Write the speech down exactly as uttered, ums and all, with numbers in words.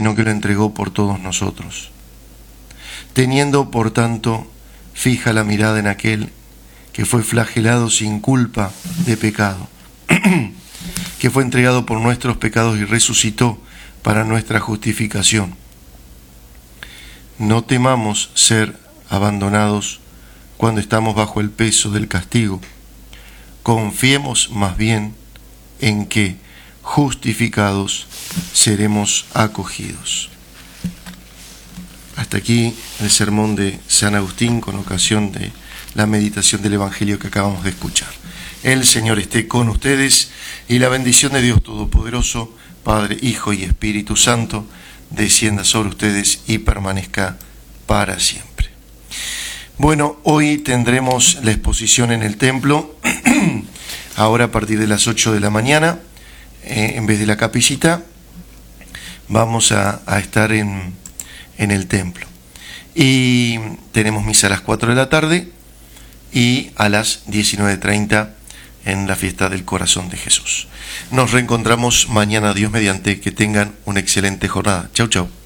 sino que lo entregó por todos nosotros. Teniendo, por tanto, fija la mirada en aquel que fue flagelado sin culpa de pecado, que fue entregado por nuestros pecados y resucitó para nuestra justificación. No temamos ser abandonados cuando estamos bajo el peso del castigo. Confiemos más bien en que, justificados, seremos acogidos. Hasta aquí el sermón de San Agustín con ocasión de la meditación del Evangelio que acabamos de escuchar. El Señor esté con ustedes y la bendición de Dios Todopoderoso, Padre, Hijo y Espíritu Santo, descienda sobre ustedes y permanezca para siempre. Bueno, hoy tendremos la exposición en el templo, ahora a partir de las ocho de la mañana, eh, en vez de la capillita, vamos a, a estar en, en el templo. Y tenemos misa a las cuatro de la tarde y a las diecinueve treinta en la fiesta del Corazón de Jesús. Nos reencontramos mañana, Dios mediante, que tengan una excelente jornada. Chau, chau.